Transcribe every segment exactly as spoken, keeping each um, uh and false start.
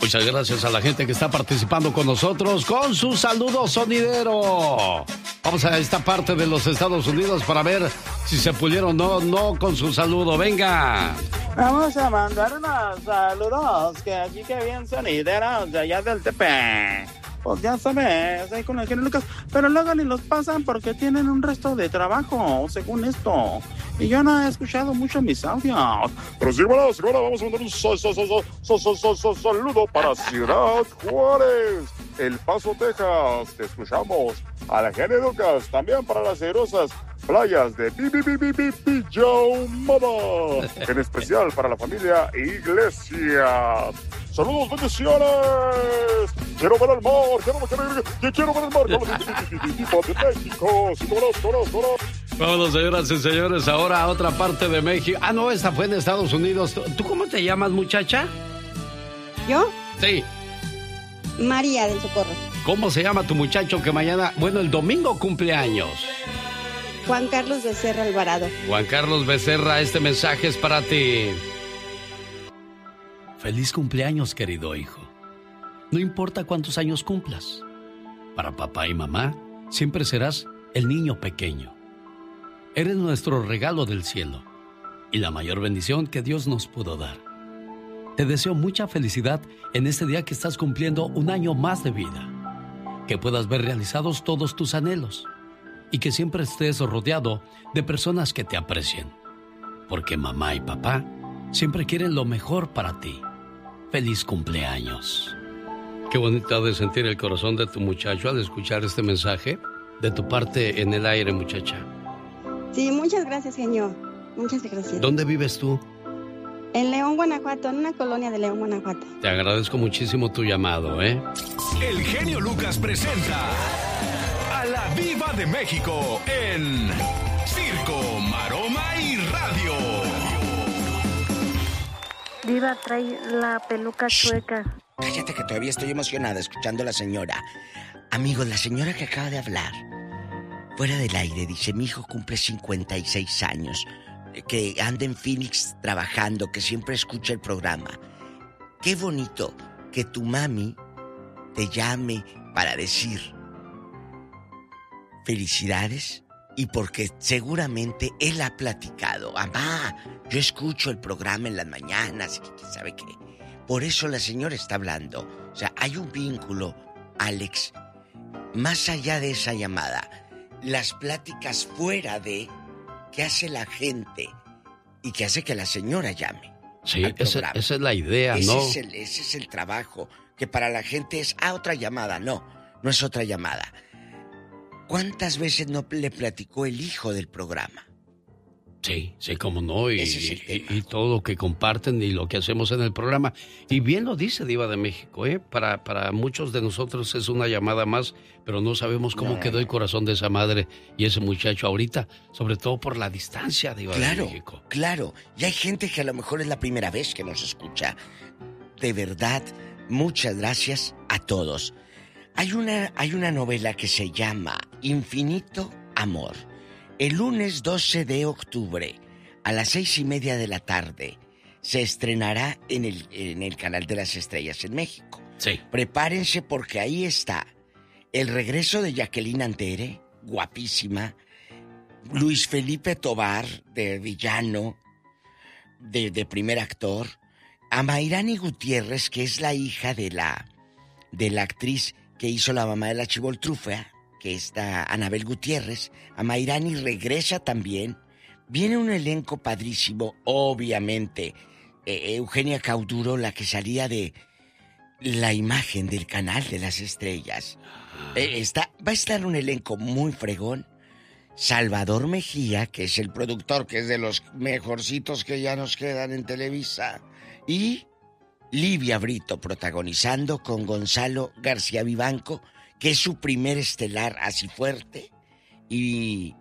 Muchas gracias a la gente que está participando con nosotros con su saludo sonidero. Vamos a esta parte de los Estados Unidos para ver si se pudieron o no, no con su saludo. Venga. Vamos a mandar unos saludos que aquí que bien sonideros de allá del Tepe. Pues ya sabes, ahí con el genio Lucas, pero luego ni los pasan porque tienen un resto de trabajo, según esto. Y yo no he escuchado mucho mis audios. Pero sí, bueno, sí, bueno, vamos a mandar un so, so, so, so, so, so, so, so, saludo para Ciudad Juárez, El Paso, Texas. Te escuchamos. A la genio Lucas, también para las hermosas playas de Pijamada. En especial para la familia Iglesias. Saludos, bendiciones. Quiero ver el mar, quiero, quiero, quiero ver el mar. De México. Sí, vámonos, vámonos, vámonos. Vámonos, señoras y señores, ahora a otra parte de México. Ah, no, esta fue en Estados Unidos. ¿Tú cómo te llamas, muchacha? ¿Yo? Sí. María del Socorro. ¿Cómo se llama tu muchacho que mañana, bueno, el domingo cumple años? Juan Carlos Becerra Alvarado. Juan Carlos Becerra, este mensaje es para ti. Feliz cumpleaños, querido hijo. No importa cuántos años cumplas. Para papá y mamá, siempre serás el niño pequeño. Eres nuestro regalo del cielo y la mayor bendición que Dios nos pudo dar. Te deseo mucha felicidad en este día que estás cumpliendo un año más de vida. Que puedas ver realizados todos tus anhelos y que siempre estés rodeado de personas que te aprecien. Porque mamá y papá siempre quieren lo mejor para ti. Feliz cumpleaños. Qué bonito ha de sentir el corazón de tu muchacho al escuchar este mensaje de tu parte en el aire, muchacha. Sí, muchas gracias, genio. Muchas gracias. ¿Dónde vives tú? En León, Guanajuato, en una colonia de León, Guanajuato. Te agradezco muchísimo tu llamado, ¿eh? El genio Lucas presenta a la Diva de México en Circo, Maroma y Radio. Diva, trae la peluca chueca. Cállate que todavía estoy emocionada escuchando a la señora. Amigos, la señora que acaba de hablar, fuera del aire, dice, mi hijo cumple cincuenta y seis años, que anda en Phoenix trabajando, que siempre escucha el programa. Qué bonito que tu mami te llame para decir felicidades y porque seguramente él ha platicado. Mamá, yo escucho el programa en las mañanas, y quién sabe qué. Por eso la señora está hablando. O sea, hay un vínculo, Alex, más allá de esa llamada. Las pláticas fuera de que hace la gente y que hace que la señora llame. Sí, esa, esa es la idea, ese ¿no? Es el, ese es el trabajo, que para la gente es, ah, otra llamada. No, no es otra llamada. ¿Cuántas veces no le platicó el hijo del programa? Sí, sí, cómo no, y, y, y todo lo que comparten y lo que hacemos en el programa. Y bien lo dice Diva de México, ¿eh? Para, para muchos de nosotros es una llamada más, pero no sabemos cómo no. quedó el corazón de esa madre y ese muchacho ahorita, sobre todo por la distancia, Diva claro, de México. Claro, y hay gente que a lo mejor es la primera vez que nos escucha. De verdad, muchas gracias a todos. Hay una, hay una novela que se llama Infinito Amor. El lunes doce de octubre, a las seis y media de la tarde, se estrenará en el, en el Canal de las Estrellas en México. Sí. Prepárense porque ahí está el regreso de Jacqueline Andere, guapísima, Luis Felipe Tobar, de villano, de, de primer actor, a Mayrani Gutiérrez, que es la hija de la, de la actriz que hizo la mamá de la Chivoltrufia, que está Anabel Gutiérrez. A Mayrani regresa también. Viene un elenco padrísimo, obviamente. Eh, Eugenia Cauduro, la que salía de la imagen del Canal de las Estrellas. Eh, está, va a estar un elenco muy fregón. Salvador Mejía, que es el productor, que es de los mejorcitos que ya nos quedan en Televisa. Y Livia Brito, protagonizando con Gonzalo García Vivanco, que es su primer estelar así fuerte. Y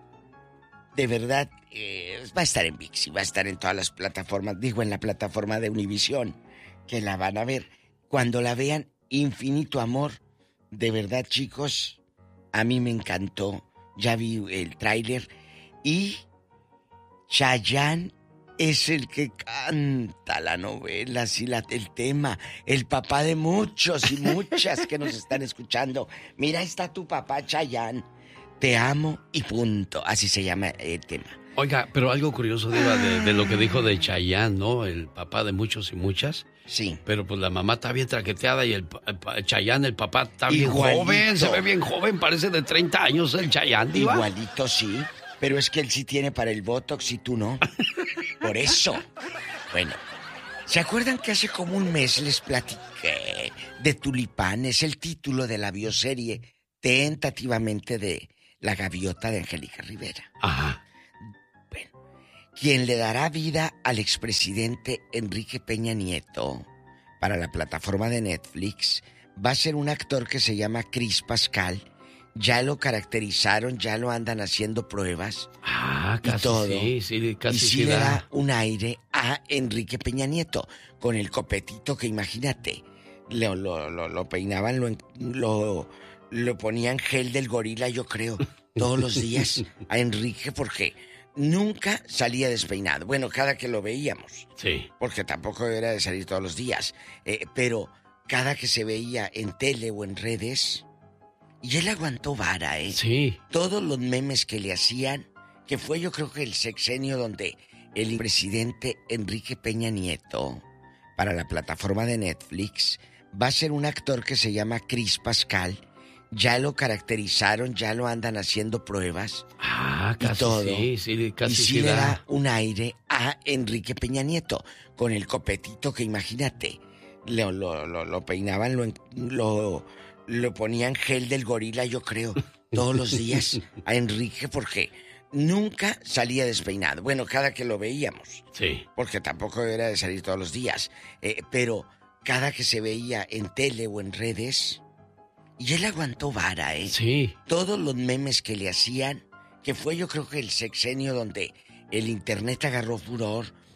de verdad eh, va a estar en ViX y va a estar en todas las plataformas, digo en la plataforma de Univisión, que la van a ver. Cuando la vean, Infinito Amor, de verdad, chicos, a mí me encantó. Ya vi el tráiler y Chayanne es el que canta la novela, sí, la, el tema, el papá de muchos y muchas que nos están escuchando. Mira, ahí está tu papá, Chayanne. Te amo y punto. Así se llama el tema. Oiga, pero algo curioso, Diva, de, de lo que dijo de Chayanne, ¿no? El papá de muchos y muchas. Sí. Pero pues la mamá está bien traqueteada y el, el, el Chayanne, el papá, está bien Igualito. joven. Se ve bien joven, parece de treinta años el Chayanne, Diva. Igualito, sí. Pero es que él sí tiene para el Botox y tú no. Por eso. Bueno, ¿se acuerdan que hace como un mes les platiqué de Tulipanes, el título de la bioserie tentativamente de La Gaviota de Angélica Rivera? Ajá. Bueno, quien le dará vida al expresidente Enrique Peña Nieto para la plataforma de Netflix va a ser un actor que se llama Cris Pascal. Ya lo caracterizaron, ya lo andan haciendo pruebas. Ah, casi y todo. sí, sí, casi y sí, sí le da. da un aire a Enrique Peña Nieto, con el copetito que imagínate, lo, lo, lo, lo peinaban, lo, lo, lo ponían gel del gorila, yo creo, todos los días a Enrique, porque nunca salía despeinado. Bueno, cada que lo veíamos. Sí. Porque tampoco era de salir todos los días. Eh, pero cada que se veía en tele o en redes... Y él aguantó vara, ¿eh? Sí. Todos los memes que le hacían, que fue yo creo que el sexenio donde el presidente Enrique Peña Nieto, para la plataforma de Netflix, va a ser un actor que se llama Cris Pascal. Ya lo caracterizaron, ya lo andan haciendo pruebas. Ah, casi y todo. sí, sí, casi y sí, sí le da. da un aire a Enrique Peña Nieto, con el copetito que imagínate, lo, lo, lo, lo peinaban, lo... lo Lo ponían gel del gorila, yo creo, todos los días a Enrique, porque nunca salía despeinado. Bueno, cada que lo veíamos. Sí. Porque tampoco era de salir todos los días. Eh, pero cada que se veía en tele o en redes... Y él aguantó vara, ¿eh? Sí. Todos los memes que le hacían, que fue yo creo que el sexenio donde el internet agarró furor,